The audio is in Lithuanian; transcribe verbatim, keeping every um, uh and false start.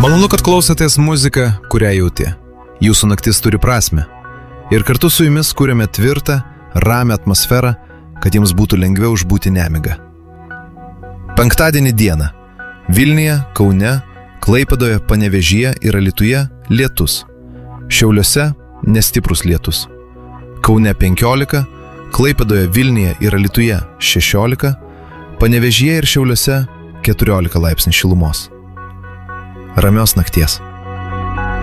Malonu, kad klausotės muziką, kurią jauti. Jūsų naktis turi prasmę. Ir kartu su jumis kuriame tvirtą, ramią atmosferą, kad jums būtų lengviau išbūti nemigą. Penktadienį dieną. Vilniuje, Kaune, Klaipėdoje, Panevėžyje ir Alytuje lietus. Šiauliuose nestiprus lietus. Kaune penkiolika, Klaipėdoje, Vilniuje ir Alytuje šešiolika, Panevėžyje ir Šiauliuose keturiolika laipsnių šilumos. Ramios nakties.